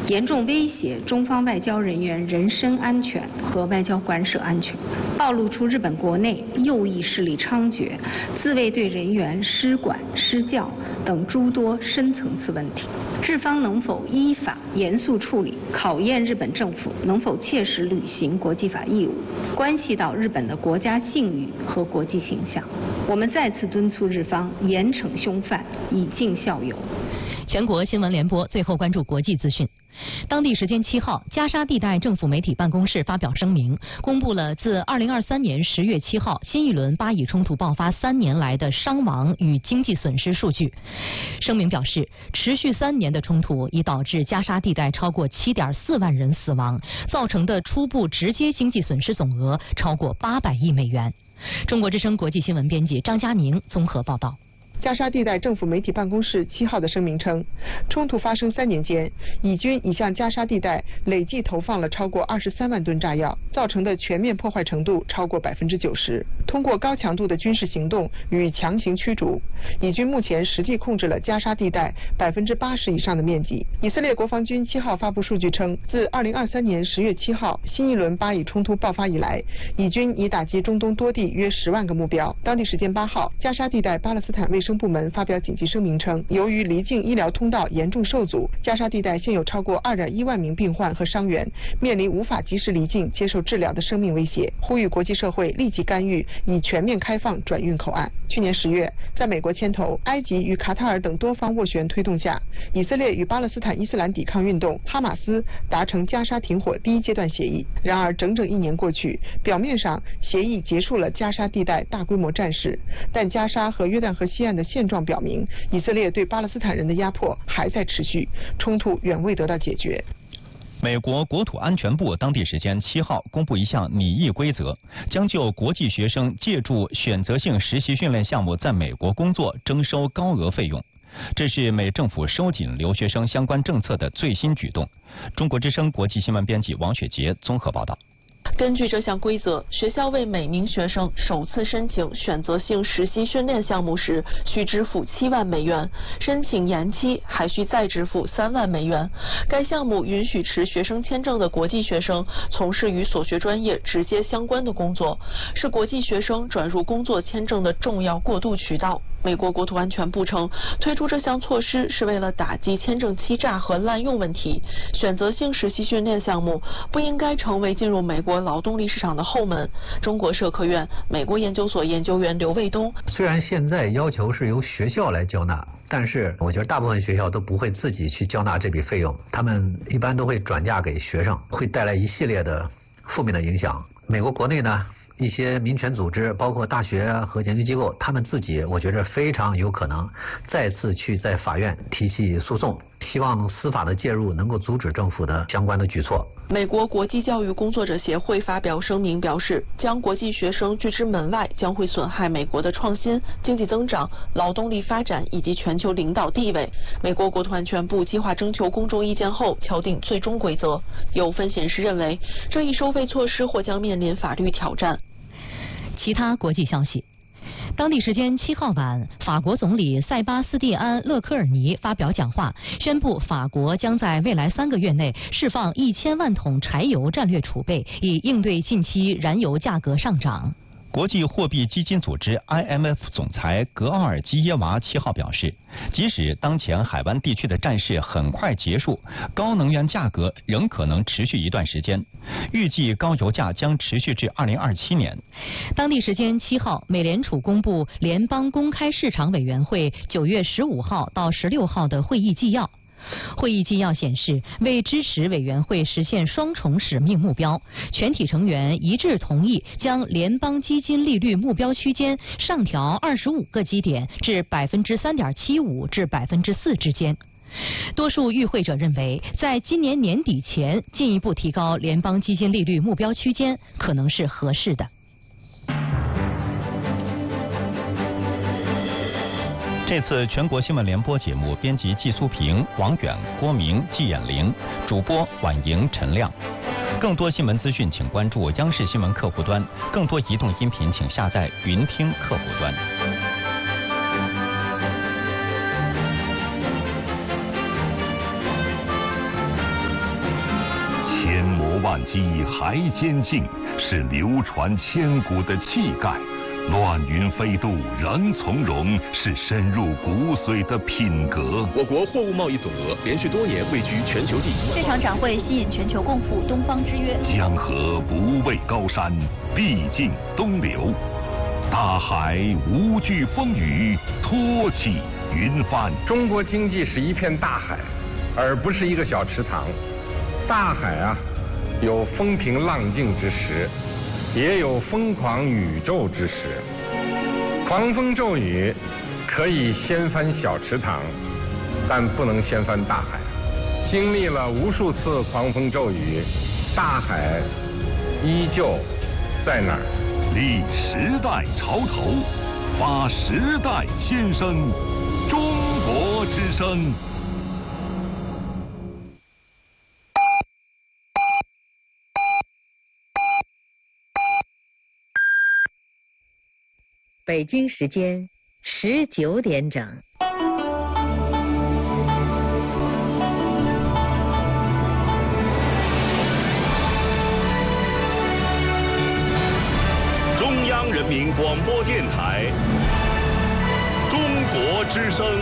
严重威胁中方外交人员人身安全和外交官舍安全，暴露出日本国内右翼势力猖獗、自卫队人员失管失教等诸多深层次问题。日方能否依法严肃处理，考验日本政府能否切实履行国际法义务，关系到日本的国家信誉和国际形象。我们再次敦促日方严惩凶犯，以儆效尤。 全国新闻联播最后关注国际资讯。当地时间7号，加沙地带政府媒体办公室发表声明，公布了自2023年10月7号新一轮巴以冲突爆发3年来的伤亡与经济损失数据。声明表示，持续3年的冲突已导致加沙地带超过7.4万人死亡，造成的初步直接经济损失总额超过800亿美元。中国之声国际新闻编辑张佳宁综合报道。 加沙地带政府媒体办公室7号的声明称，冲突发生3年间，以军已向加沙地带累计投放了超过23万吨炸药，造成的全面破坏程度超过90%。通过高强度的军事行动与强行驱逐，以军目前实际控制了加沙地带80%以上的面积。以色列国防军7号发布数据称，自2023年10月7号新一轮巴以冲突爆发以来，以军已打击中东多地约10万个目标。当地时间8号，加沙地带巴勒斯坦卫生部门发表紧急声明称，由于离境医疗通道严重受阻，加沙地带现有超过2.1万名病患和伤员面临无法及时离境接受治疗的生命威胁，呼吁国际社会立即干预，以全面开放转运口岸。去年10月，在美国牵头、埃及与卡塔尔等多方斡旋推动下，以色列与巴勒斯坦伊斯兰抵抗运动哈马斯达成加沙停火第1阶段协议。然而，整整1年过去，表面上协议结束了加沙地带大规模战事，但加沙和约旦河西岸的现状表明，以色列对巴勒斯坦人的压迫还在持续，冲突远未得到解决。 美国国土安全部当地时间7号公布一项拟议规则，将就国际学生借助选择性实习训练项目在美国工作征收高额费用。这是美政府收紧留学生相关政策的最新举动。中国之声国际新闻编辑王雪杰综合报道。 根据这项规则，学校为每名学生首次申请选择性实习训练项目时，需支付7万美元；申请延期还需再支付3万美元。该项目允许持学生签证的国际学生从事与所学专业直接相关的工作，是国际学生转入工作签证的重要过渡渠道。美国国土安全部称，推出这项措施是为了打击签证欺诈和滥用问题。选择性实习训练项目不应该成为进入美国劳动力市场的后门。中国社科院美国研究所研究员刘卫东， 虽然现在要求是由学校来交纳，但是我觉得大部分学校都不会自己去交纳这笔费用，他们一般都会转嫁给学生，会带来一系列的负面的影响。美国国内呢，一些民权组织，包括大学和研究机构，他们自己我觉得非常有可能再次去在法院提起诉讼，希望司法的介入能够阻止政府的相关的举措。 美国国际教育工作者协会发表声明表示，将国际学生拒之门外将会损害美国的创新、经济增长、劳动力发展以及全球领导地位。美国国土安全部计划征求公众意见后敲定最终规则。有分析人士认为，这一收费措施或将面临法律挑战。 其他国际消息。当地时间7号晚，法国总理塞巴斯蒂安·勒科尔尼发表讲话，宣布法国将在未来3个月内释放1000万桶柴油战略储备，以应对近期燃油价格上涨。 国际货币基金组织 IMF 总裁格奥尔基耶娃7号表示，即使当前海湾地区的战事很快结束，高能源价格仍可能持续一段时间，预计高油价将持续至2027年。 当地时间7号，美联储公布联邦公开市场委员会9月15号到16号的会议纪要。会议纪要显示，为支持委员会实现双重使命目标，全体成员一致同意将联邦基金利率目标区间上调25个基点至3.75%至4%之间。多数与会者认为，在今年年底前进一步提高联邦基金利率目标区间可能是合适的。 这次全国新闻联播节目编辑季苏平、王远、郭明、季衍玲，主播婉莹、陈亮。更多新闻资讯请关注央视新闻客户端，更多移动音频请下载云听客户端。 反击还坚劲，是流传千古的气概。乱云飞渡仍从容，是深入骨髓的品格。 我国货物贸易总额连续多年位居全球第一。 这场展会吸引全球共赴东方之约。 江河不畏高山，必尽东流。大海无惧风雨，托起云帆。 中国经济是一片大海，而不是一个小池塘。大海啊，有风平浪静之时，也有疯狂宇宙之时。狂风骤雨可以掀翻小池塘，但不能掀翻大海。经历了无数次狂风骤雨，大海依旧在那儿。 立时代潮头，发时代新声，中国之声。 北京时间19点整。 中央人民广播电台，中国之声。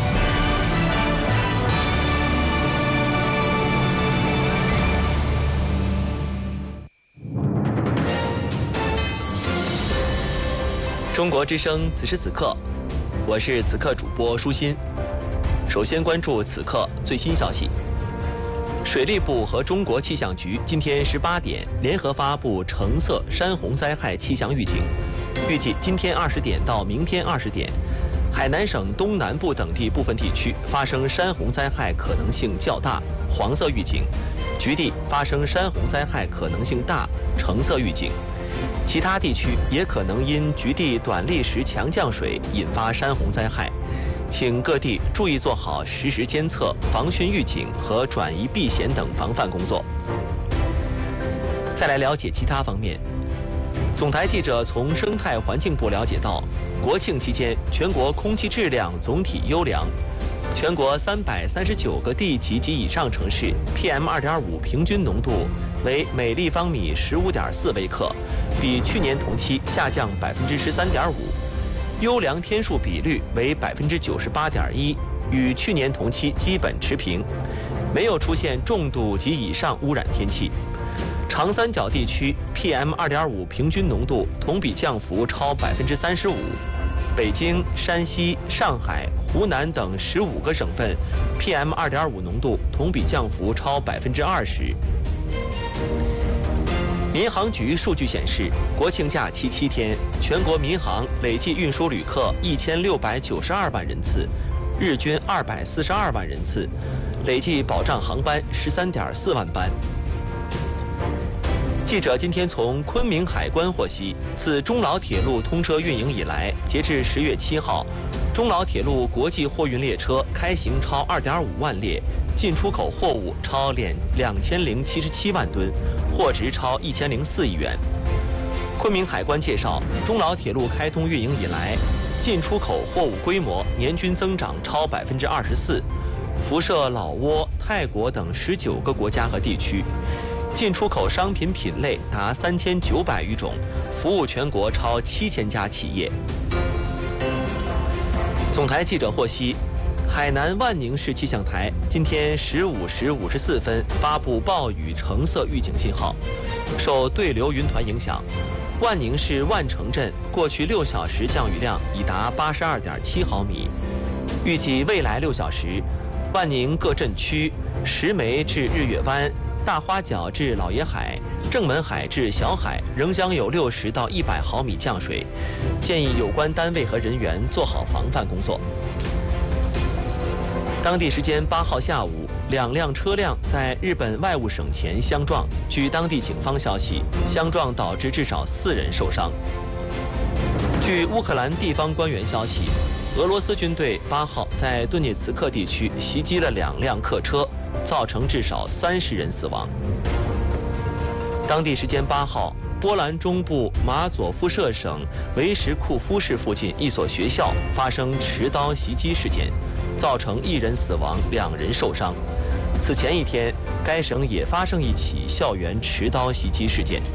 中国之声，此时此刻，我是此刻主播舒心。首先关注此刻最新消息。水利部和中国气象局今天18点联合发布橙色山洪灾害气象预警，预计今天20点到明天20点，海南省东南部等地部分地区发生山洪灾害可能性较大，黄色预警；局地发生山洪灾害可能性大，橙色预警。其他地区也可能因局地短历时强降水引发山洪灾害，请各地注意做好实时监测、防汛预警和转移避险等防范工作。再来了解其他方面，总台记者从生态环境部了解到，国庆期间全国空气质量总体优良，全国339个地级及以上城市 PM2.5 平均浓度为每立方米15.4微克，比去年同期下降13.5%，优良天数比率为98.1%，与去年同期基本持平，没有出现重度及以上污染天气。长三角地区 PM2.5 平均浓度同比降幅超35%，北京、山西、上海、湖南等15个省份 PM2.5 浓度同比降幅超20%。民航局数据显示，国庆假期7天，全国民航累计运输旅客1692万人次，日均242万人次，累计保障航班13.4万班。记者今天从昆明海关获悉，自中老铁路通车运营以来，截至10月7号，中老铁路国际货运列车开行超2.5万列，进出口货物超2077万吨，货值超1004亿元。昆明海关介绍，中老铁路开通运营以来，进出口货物规模年均增长超24%，辐射老挝、泰国等19个国家和地区。进出口商品品类达3900余种，服务全国超7000家企业。总台记者获悉，海南万宁市气象台今天15时54分发布暴雨橙色预警信号，受对流云团影响，万宁市万城镇过去6小时降雨量已达82.7毫米，预计未来6小时，万宁各镇区石梅至日月湾、大花角至老爷海、正门海至小海仍将有60到100毫米降水，建议有关单位和人员做好防范工作。当地时间8号下午，2辆车辆在日本外务省前相撞，据当地警方消息，相撞导致至少4人受伤。据乌克兰地方官员消息，俄罗斯军队8号在顿涅茨克地区袭击了2辆客车，造成至少30人死亡。当地时间8号，波兰中部马佐夫舍省维什库夫市附近一所学校发生持刀袭击事件，造成1人死亡，2人受伤。此前一天， 该省也发生一起校园持刀袭击事件。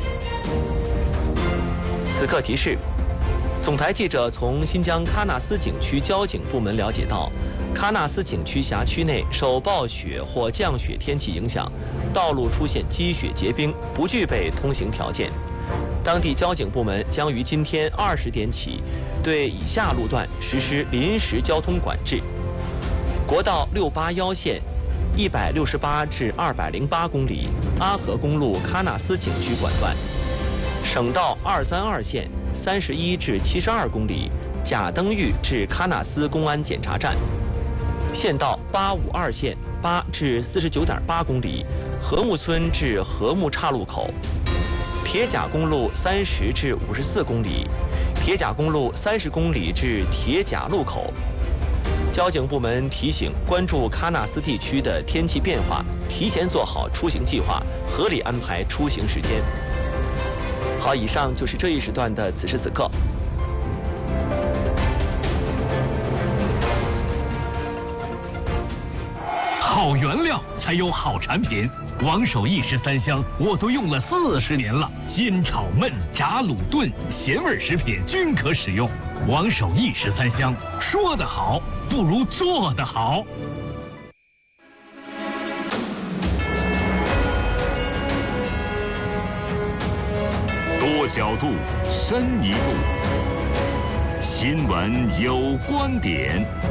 此刻提示：总台记者从新疆喀纳斯景区交警部门了解到，喀纳斯景区辖区内受暴雪或降雪天气影响，道路出现积雪结冰，不具备通行条件。当地交警部门将于今天20点起对以下路段实施临时交通管制：国道681线168至208公里阿合公路喀纳斯景区管段，省道232线31至72公里贾登峪至喀纳斯公安检查站，县道852线8至49.8公里禾木村至禾木岔路口，铁甲公路30至54公里，铁甲公路30公里至铁甲路口。交警部门提醒关注喀纳斯地区的天气变化，提前做好出行计划，合理安排出行时间。好，以上就是这一时段的此时此刻。 好原料才有好产品，王守义13香我都用了40年了，煎炒焖炸卤炖咸味食品均可使用。王守义13香，说得好不如做得好。 多角度，深一步，新闻有观点。